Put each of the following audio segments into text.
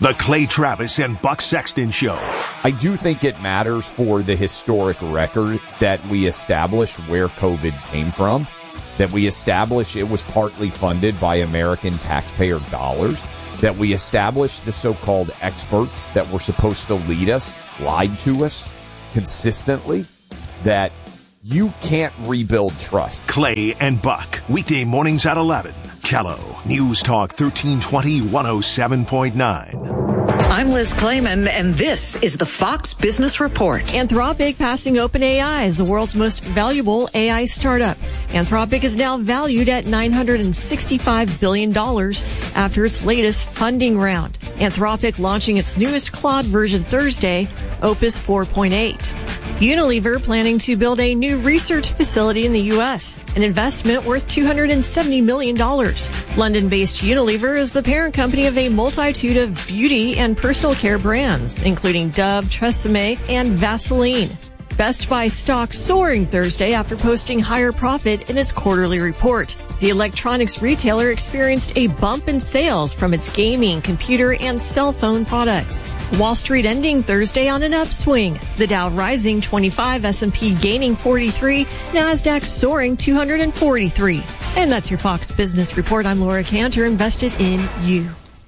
The Clay Travis and Buck Sexton Show. I do think it matters for the historic record that we establish where COVID came from, that we establish it was partly funded by American taxpayer dollars, that we establish the so-called experts that were supposed to lead us, lied to us consistently, that you can't rebuild trust. Clay and Buck, weekday mornings at 11. Kello, News Talk 1320 107.9. I'm Liz Clayman, and this is the Fox Business Report. Anthropic passing OpenAI as the world's most valuable AI startup. Anthropic is now valued at $965 billion after its latest funding round. Anthropic launching its newest Claude version Thursday, Opus 4.8. Unilever planning to build a new research facility in the U.S., an investment worth $270 million. London-based Unilever is the parent company of a multitude of beauty and personal care brands, including Dove, Tresemme, and Vaseline. Best Buy stock soaring Thursday after posting higher profit in its quarterly report. The electronics retailer experienced a bump in sales from its gaming, computer, and cell phone products. Wall Street ending Thursday on an upswing. The Dow rising 25, S&P gaining 43, NASDAQ soaring 243. And that's your Fox Business Report. I'm Laura Cantor, invested in you.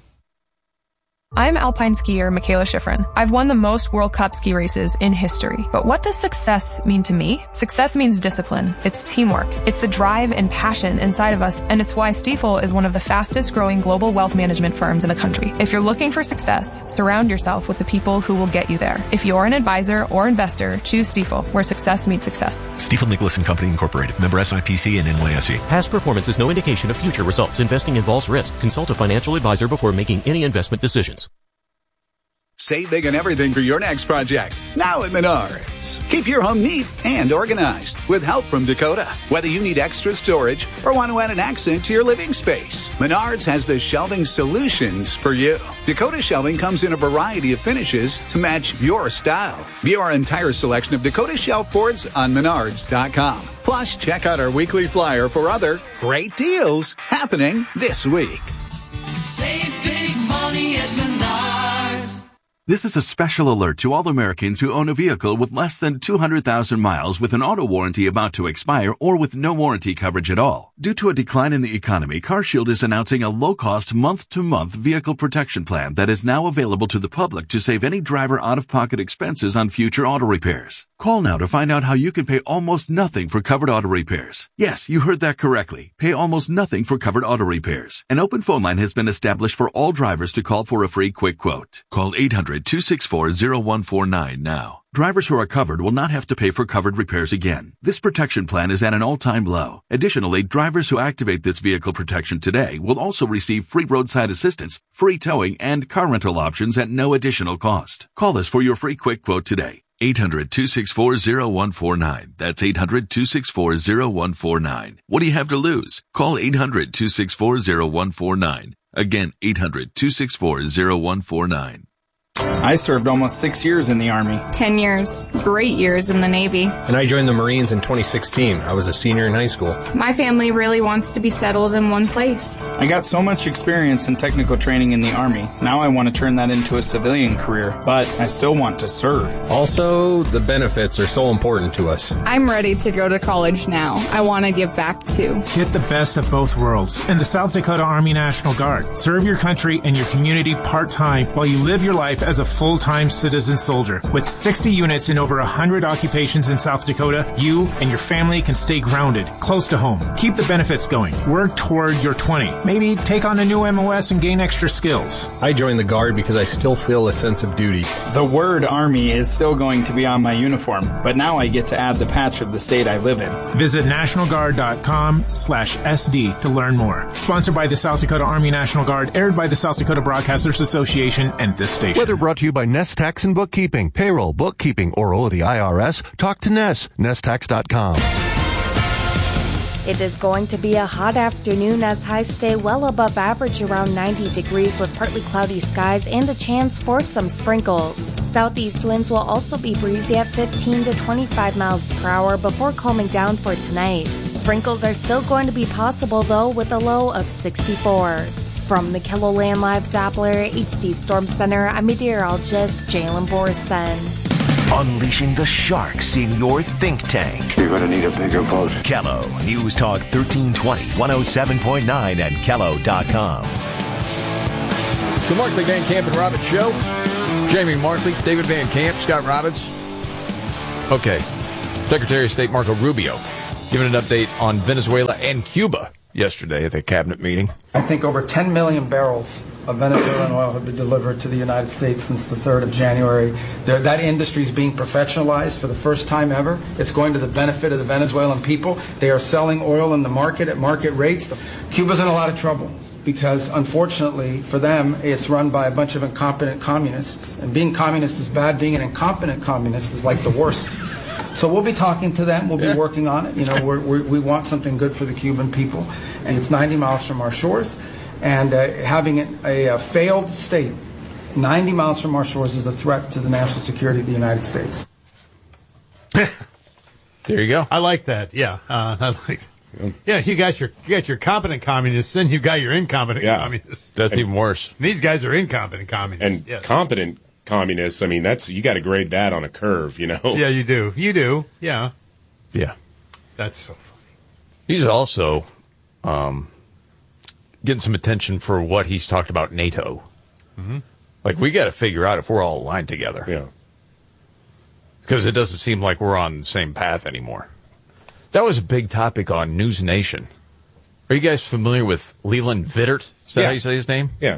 I'm alpine skier Michaela Schifrin. I've won the most World Cup ski races in history. But what does success mean to me? Success means discipline. It's teamwork. It's the drive and passion inside of us, and it's why Stifel is one of the fastest growing global wealth management firms in the country. If you're looking for success, surround yourself with the people who will get you there. If you're an advisor or investor, choose Stifel, where success meets success. Stifel Nicholas and Company Incorporated. Member SIPC and NYSE. Past performance is no indication of future results. Investing involves risk. Consult a financial advisor before making any investment decisions. Save big on everything for your next project. Now at Menards. Keep your home neat and organized with help from Dakota. Whether you need extra storage or want to add an accent to your living space, Menards has the shelving solutions for you. Dakota shelving comes in a variety of finishes to match your style. View our entire selection of Dakota shelf boards on Menards.com. Plus, check out our weekly flyer for other great deals happening this week. Save big money at Menards. This is a special alert to all Americans who own a vehicle with less than 200,000 miles with an auto warranty about to expire or with no warranty coverage at all. Due to a decline in the economy, CarShield is announcing a low-cost month-to-month vehicle protection plan that is now available to the public to save any driver out-of-pocket expenses on future auto repairs. Call now to find out how you can pay almost nothing for covered auto repairs. Yes, you heard that correctly. Pay almost nothing for covered auto repairs. An open phone line has been established for all drivers to call for a free quick quote. Call 800-264-0149 now. Drivers who are covered will not have to pay for covered repairs again. This protection plan is at an all-time low. Additionally, drivers who activate this vehicle protection today will also receive free roadside assistance, free towing, and car rental options at no additional cost. Call us for your free quick quote today. 800-264-0149. That's 800-264-0149. What do you have to lose? Call 800-264-0149. Again, 800-264-0149. I served almost 6 years in the Army. 10 years. Great years in the Navy. And I joined the Marines in 2016. I was a senior in high school. My family really wants to be settled in one place. I got so much experience and technical training in the Army. Now I want to turn that into a civilian career, but I still want to serve. Also, the benefits are so important to us. I'm ready to go to college now. I want to give back too. Get the best of both worlds in the South Dakota Army National Guard. Serve your country and your community part-time while you live your life as a full-time citizen soldier. With 60 units in over 100 occupations in South Dakota, you and your family can stay grounded, close to home. Keep the benefits going. Work toward your 20. Maybe take on a new MOS and gain extra skills. I joined the Guard because I still feel a sense of duty. The word Army is still going to be on my uniform, but now I get to add the patch of the state I live in. Visit nationalguard.com/SD to learn more. Sponsored by the South Dakota Army National Guard, aired by the South Dakota Broadcasters Association and this station. Weather brought to you by Nest Tax and Bookkeeping. Payroll, bookkeeping, or owe the IRS? Talk to Ness. nesttax.com. It is going to be a hot afternoon as highs stay well above average around 90 degrees with partly cloudy skies and a chance for some sprinkles. Southeast winds will also be breezy at 15 to 25 miles per hour before calming down for tonight. Sprinkles are still going to be possible though with a low of 64. From the KELOLAND Live Doppler HD Storm Center, I'm meteorologist Jalen Borison. Unleashing the sharks in your think tank. You're going to need a bigger boat. Kello, News Talk 1320, 107.9 and Kello.com. The Markley, Van Camp and Roberts Show. Jamie Markley, David Van Camp, Scott Roberts. Okay. Secretary of State Marco Rubio giving an update on Venezuela and Cuba yesterday at the cabinet meeting. I think over 10 million barrels of Venezuelan oil have been delivered to the United States since the 3rd of January. That industry is being professionalized for the first time ever. It's going to the benefit of the Venezuelan people. They are selling oil in the market at market rates. Cuba's in a lot of trouble because, unfortunately, for them, it's run by a bunch of incompetent communists. And being communist is bad. Being an incompetent communist is like the worst. So we'll be talking to them. We'll be working on it. You know, we want something good for the Cuban people. And it's 90 miles from our shores. And having a failed state 90 miles from our shores is a threat to the national security of the United States. There you go. I like that. Yeah. I like Yeah, you got your competent communists, then you got your incompetent communists. That's even worse. And these guys are incompetent communists. And competent communists, I mean, that's you got to grade that on a curve, you know? Yeah, you do. You do. Yeah. Yeah. That's so funny. He's also getting some attention for what he's talked about NATO. Mm-hmm. Like, we got to figure out if we're all aligned together. Yeah. Because it doesn't seem like we're on the same path anymore. That was a big topic on News Nation. Are you guys familiar with Leland Vittert? Is that how you say his name? Yeah.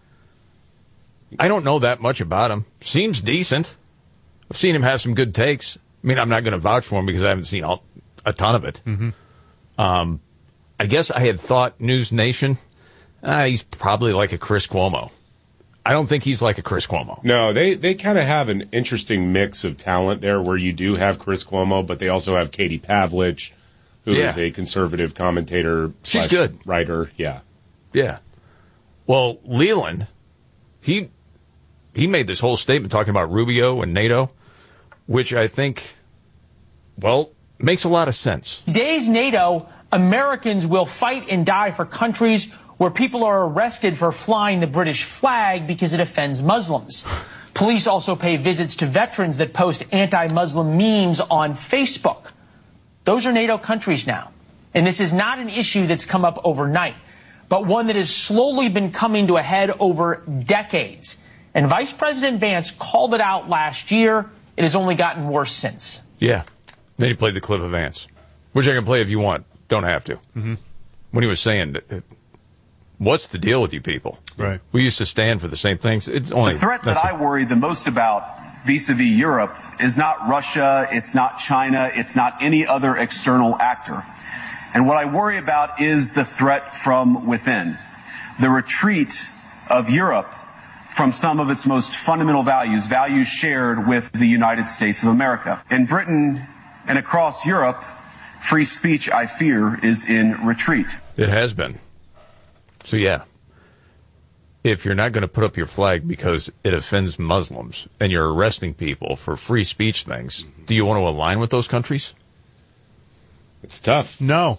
I don't know that much about him. Seems decent. I've seen him have some good takes. I mean, I'm not going to vouch for him because I haven't seen a ton of it. Mm-hmm. I guess I had thought News Nation, he's probably like a Chris Cuomo. I don't think he's like a Chris Cuomo. No, they kind of have an interesting mix of talent there where you do have Chris Cuomo, but they also have Katie Pavlich, who is a conservative commentator. She's good. Writer, yeah. Yeah. Well, Leland, he made this whole statement talking about Rubio and NATO, which I think, well, makes a lot of sense. Today's NATO, Americans will fight and die for countries where people are arrested for flying the British flag because it offends Muslims. Police also pay visits to veterans that post anti-Muslim memes on Facebook. Those are NATO countries now. And this is not an issue that's come up overnight, but one that has slowly been coming to a head over decades. And Vice President Vance called it out last year. It has only gotten worse since. Yeah. Then he played the clip of Vance, which I can play if you want. Don't have to. Mm-hmm. When he was saying, what's the deal with you people? Right. We used to stand for the same things. It's only the threat that I worry the most about vis-a-vis Europe is not Russia, it's not China, it's not any other external actor. And what I worry about is the threat from within. The retreat of Europe from some of its most fundamental values, values shared with the United States of America. In Britain and across Europe, free speech, I fear, is in retreat. It has been. So, yeah, if you're not going to put up your flag because it offends Muslims and you're arresting people for free speech things, do you want to align with those countries? It's tough. No.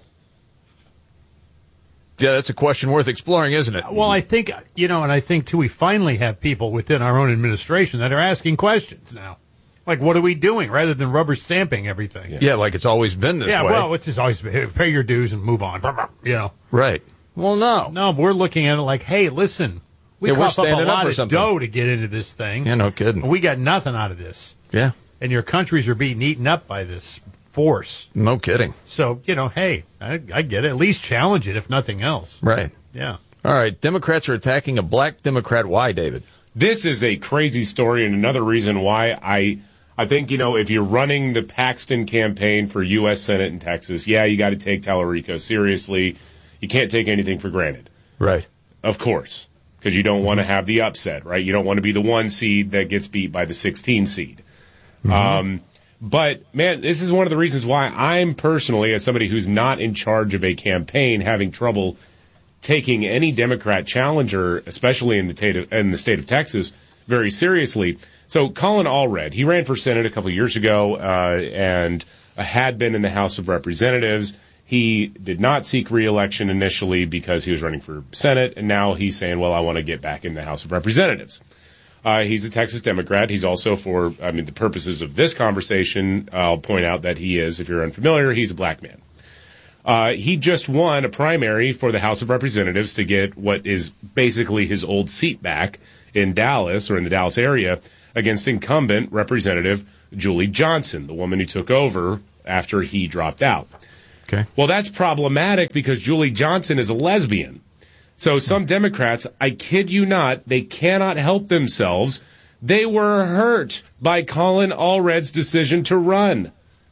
Yeah, that's a question worth exploring, isn't it? Well, I think, and I think, too, we finally have people within our own administration that are asking questions now. Like, what are we doing rather than rubber stamping everything? Yeah, like it's always been this way. Yeah, well, it's just always been, pay your dues and move on, Right. Well, no. No, we're looking at it like, hey, listen, we cough up a lot of dough to get into this thing. Yeah, no kidding. We got nothing out of this. Yeah. And your countries are being eaten up by this force. No kidding. So, hey, I get it. At least challenge it, if nothing else. Right. Yeah. All right. Democrats are attacking a black Democrat. Why, David? This is a crazy story, and another reason why I think, if you're running the Paxton campaign for U.S. Senate in Texas, you got to take Tallarico seriously. You can't take anything for granted. Right. Of course. Because you don't want to have the upset, right? You don't want to be the 1 seed that gets beat by the 16 seed. Mm-hmm. But, man, this is one of the reasons why I'm personally, as somebody who's not in charge of a campaign, having trouble taking any Democrat challenger, especially in the state of Texas, very seriously. So Colin Allred, he ran for Senate a couple of years ago and had been in the House of Representatives. He did not seek re-election initially because he was running for Senate, and now he's saying, well, I want to get back in the House of Representatives. He's a Texas Democrat. He's also the purposes of this conversation, I'll point out that he is, if you're unfamiliar, he's a black man. He just won a primary for the House of Representatives to get what is basically his old seat back in Dallas, or in the Dallas area, against incumbent Representative Julie Johnson, the woman who took over after he dropped out. Okay. Well, that's problematic because Julie Johnson is a lesbian. So some Democrats, I kid you not, they cannot help themselves. They were hurt by Colin Allred's decision to run.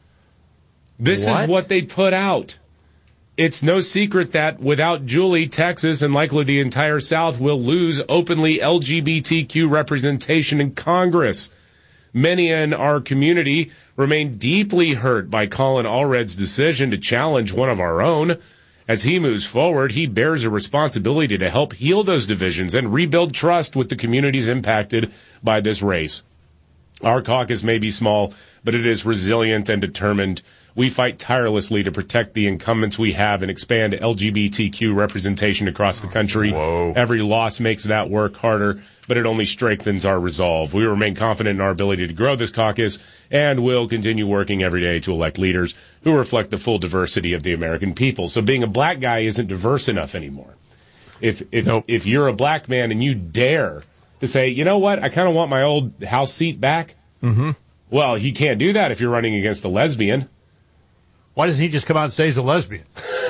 This is what they put out. It's no secret that without Julie, Texas, and likely the entire South will lose openly LGBTQ representation in Congress. Many in our community remain deeply hurt by Colin Allred's decision to challenge one of our own. As he moves forward, he bears a responsibility to help heal those divisions and rebuild trust with the communities impacted by this race. Our caucus may be small, but it is resilient and determined. We fight tirelessly to protect the incumbents we have and expand LGBTQ representation across the country. Whoa. Every loss makes that work harder, but it only strengthens our resolve. We remain confident in our ability to grow this caucus and will continue working every day to elect leaders who reflect the full diversity of the American people. So being a black guy isn't diverse enough anymore. If you're a black man and you dare to say, you know what, I kind of want my old House seat back. Mm-hmm. Well, he can't do that if you're running against a lesbian. Why doesn't he just come out and say he's a lesbian?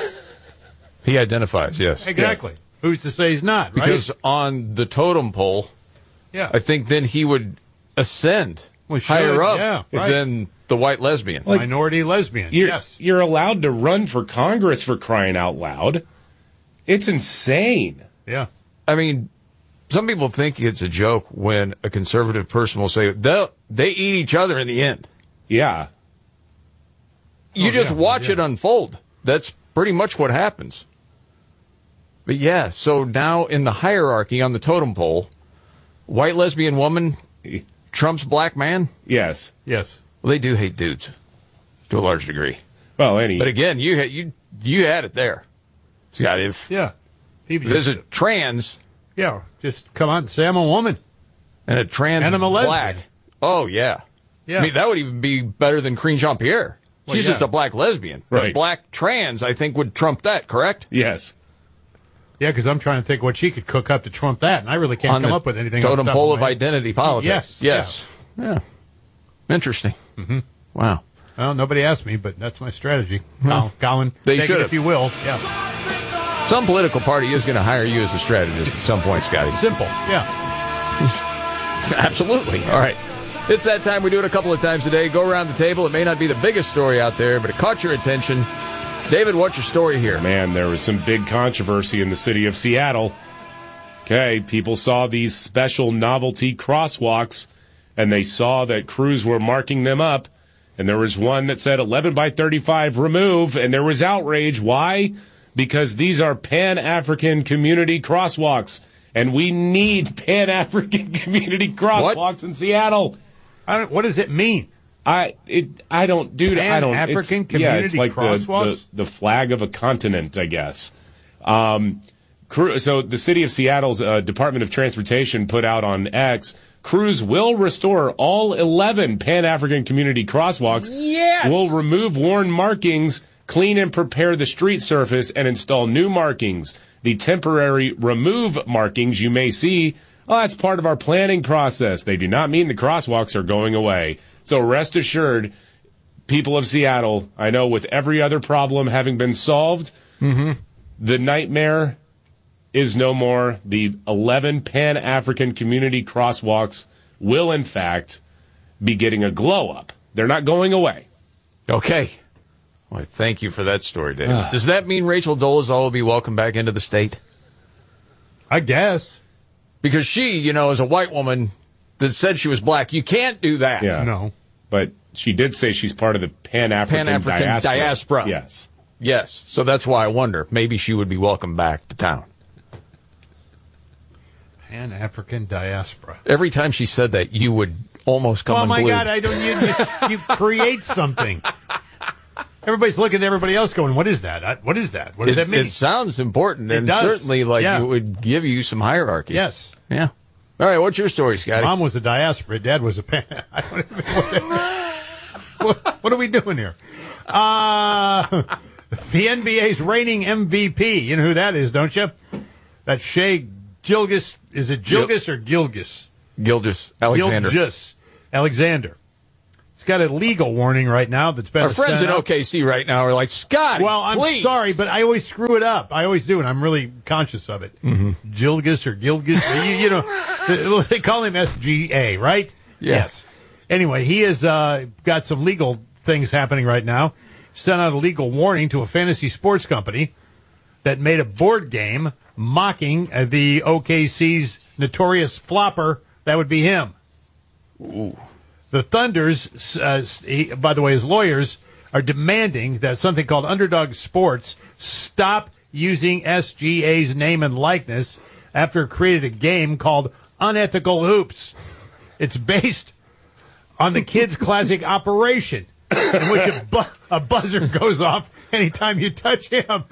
He identifies, yes. Exactly. Yes. Who's to say he's not, right? Because on the totem pole, I think then he would ascend higher up than the white lesbian. Like, minority lesbian, yes. You're allowed to run for Congress, for crying out loud. It's insane. Yeah. I mean, some people think it's a joke when a conservative person will say, they eat each other in the end. Yeah. You just watch it unfold. That's pretty much what happens. But yeah, so now in the hierarchy on the totem pole, white lesbian woman trumps black man? Yes. Yes. Well, they do hate dudes to a large degree. Well, but again, you had it there. Scott, if there's a trans, just come out and say I'm a woman and a trans and I'm a lesbian. Black. Oh yeah. I mean, that would even be better than Karine Jean-Pierre. She's just a black lesbian. Right. But black trans, I think, would trump that, correct? Yes. Yeah, because I'm trying to think what she could cook up to trump that, and I really can't come up with anything. Totem pole of identity politics. Yes. Yeah. Interesting. Mm-hmm. Wow. Well, nobody asked me, but that's my strategy. Colin, they should, if you will. Yeah. Some political party is going to hire you as a strategist at some point, Scotty. Simple. Yeah. Absolutely. All right. It's that time. We do it a couple of times a day. Go around the table. It may not be the biggest story out there, but it caught your attention. David, what's your story here? Man, there was some big controversy in the city of Seattle. Okay, people saw these special novelty crosswalks, and they saw that crews were marking them up, and there was one that said 11 by 35 remove, and there was outrage. Why? Because these are Pan-African community crosswalks, and we need Pan-African community crosswalks in Seattle. What does it mean? I don't, dude. I don't. African community it's like crosswalks? the flag of a continent, I guess. So the city of Seattle's Department of Transportation put out on X, crews will restore all 11 Pan-African community crosswalks. Yes. Will remove worn markings, clean and prepare the street surface, and install new markings. The temporary remove markings you may see, that's part of our planning process. They do not mean the crosswalks are going away. So rest assured, people of Seattle, I know with every other problem having been solved, the nightmare is no more. The 11 Pan-African community crosswalks will, in fact, be getting a glow-up. They're not going away. Okay. Well, thank you for that story, Dave. Does that mean Rachel Dolezal will be welcomed back into the state? I guess. Because she, is a white woman that said she was black. You can't do that. Yeah. No. But she did say she's part of the Pan-African diaspora. Yes. Yes. So that's why I wonder. Maybe she would be welcomed back to town. Pan-African diaspora. Every time she said that, you would almost come unglued. Oh, my God. You create something. Everybody's looking at everybody else going, what is that? What is that? What does that mean? It sounds important, and does. certainly it would give you some hierarchy. Yes. Yeah. All right, what's your story, Scotty? Mom was a diaspora. Dad was a what are we doing here? The NBA's reigning MVP. You know who that is, don't you? That's Shai Gilgeous. Is it Gilgeous or Gilgeous? Gilgeous Alexander. Gilgeous Alexander. He's got a legal warning right now that's been Our friends in OKC right now are like, Scotty, well, I'm please. sorry, but I always screw it up. I always do, and I'm really conscious of it. Mm-hmm. Gilgeous or Gilgeous. you know, they call him SGA, right? Yeah. Yes. Anyway, he has got some legal things happening right now. Sent out a legal warning to a fantasy sports company that made a board game mocking the OKC's notorious flopper. That would be him. Ooh. The Thunders, by the way, his lawyers are demanding that something called Underdog Sports stop using SGA's name and likeness after it created a game called Unethical Hoops. It's based on the kids' classic Operation, in which a buzzer goes off anytime you touch him.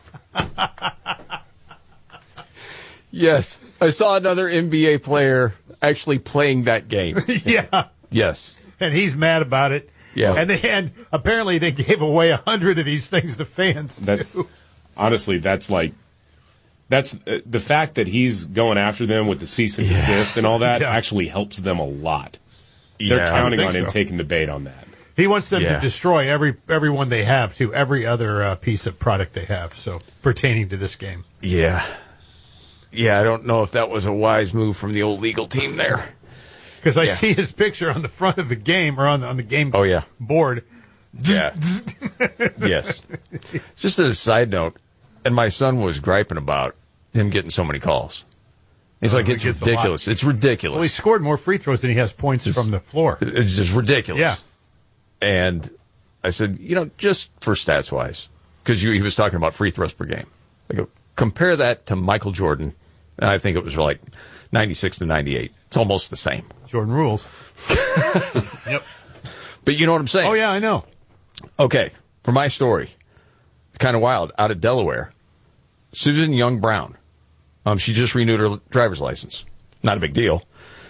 Yes. I saw another NBA player actually playing that game. Yeah. Yes. And he's mad about it. Yeah. And apparently they gave away 100 of these things to fans. Honestly, that's the fact that he's going after them with the cease and desist and all that actually helps them a lot. They're counting on him taking the bait on that. He wants them to destroy everyone they have, to every other piece of product they have, so pertaining to this game. Yeah. Yeah, I don't know if that was a wise move from the old legal team there. Because I see his picture on the front of the game, or on the game board. Yeah. Yes. Just as a side note, and my son was griping about him getting so many calls. He's like, it's ridiculous. It's ridiculous. Well, he scored more free throws than he has points from the floor. It's just ridiculous. Yeah. And I said, just for stats-wise, because he was talking about free throws per game. I go, compare that to Michael Jordan, and I think it was like 96 to 98. It's almost the same. Jordan rules. Yep. But you know what I'm saying? Oh, yeah, I know. Okay, for my story, it's kind of wild. Out of Delaware, Susan Young Brown. She just renewed her driver's license. Not a big deal.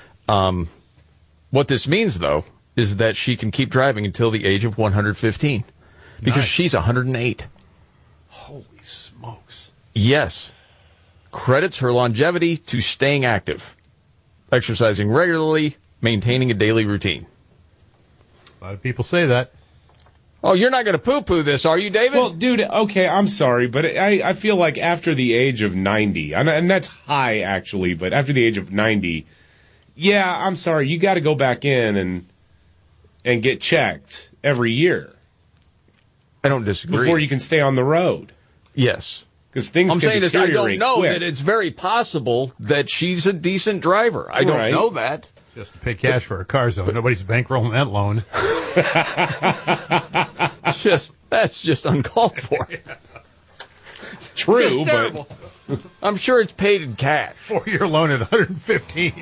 What this means, though, is that she can keep driving until the age of 115. Because she's 108. Holy smokes. Yes. Credits her longevity to staying active, exercising regularly, maintaining a daily routine. A lot of people say that. Oh, you're not going to poo-poo this, are you, David? Well, dude, okay, I'm sorry, but I feel like after the age of 90, and that's high, actually, but after the age of 90, yeah, I'm sorry, you got to go back in and get checked every year. I don't disagree. Before you can stay on the road. Yes. Because things can deteriorate I don't know quick. that it's very possible that she's a decent driver. I don't know that. Just to pay cash for a car, so nobody's bankrolling that loan. That's just uncalled for. True, but I'm sure it's paid in cash. 4-year loan at 115.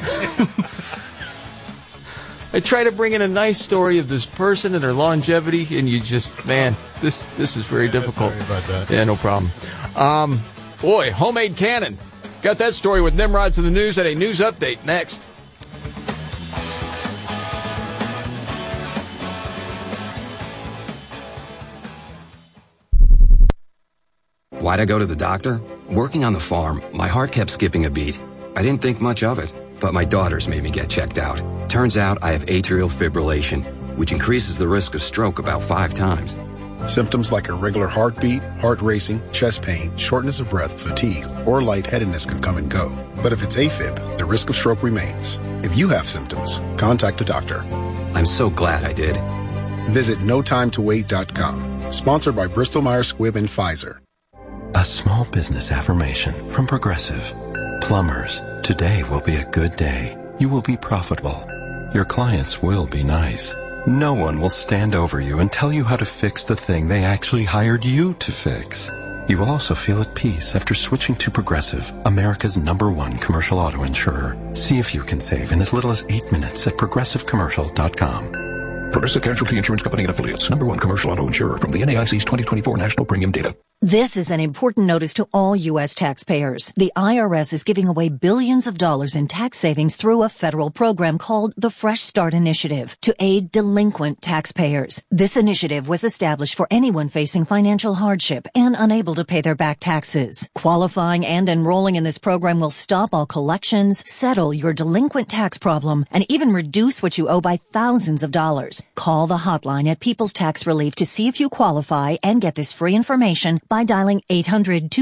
I try to bring in a nice story of this person and their longevity, and you just, man, this is very difficult. Sorry about that. Yeah, no problem. Boy, homemade cannon. Got that story with Nimrod's in the news at a news update next. Why'd I go to the doctor? Working on the farm, my heart kept skipping a beat. I didn't think much of it, but my daughters made me get checked out. Turns out I have atrial fibrillation, which increases the risk of stroke about 5 times. Symptoms like irregular heartbeat, heart racing, chest pain, shortness of breath, fatigue, or lightheadedness can come and go. But if it's AFib, the risk of stroke remains. If you have symptoms, contact a doctor. I'm so glad I did. Visit notimetowait.com. Sponsored by Bristol Myers Squibb and Pfizer. A small business affirmation from Progressive. Plumbers, today will be a good day. You will be profitable. Your clients will be nice. No one will stand over you and tell you how to fix the thing they actually hired you to fix. You will also feel at peace after switching to Progressive, America's #1 commercial auto insurer. See if you can save in as little as 8 minutes at progressivecommercial.com. Progressive Casualty Insurance Company and Affiliates. Number 1 commercial auto insurer from the NAIC's 2024 National Premium Data. This is an important notice to all U.S. taxpayers. The IRS is giving away billions of dollars in tax savings through a federal program called the Fresh Start Initiative to aid delinquent taxpayers. This initiative was established for anyone facing financial hardship and unable to pay their back taxes. Qualifying and enrolling in this program will stop all collections, settle your delinquent tax problem, and even reduce what you owe by thousands of dollars. Call the hotline at People's Tax Relief to see if you qualify and get this free information by dialing 800